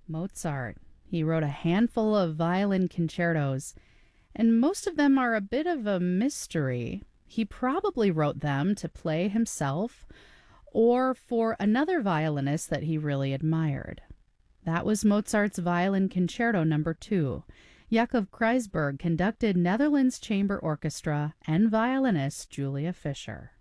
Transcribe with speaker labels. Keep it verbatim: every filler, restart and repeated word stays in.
Speaker 1: Mozart. He wrote a handful of violin concertos, and most of them are a bit of a mystery. He probably wrote them to play himself or for another violinist that he really admired. That was Mozart's Violin Concerto number two. Jakob Kreisberg conducted Netherlands Chamber Orchestra and violinist Julia Fischer.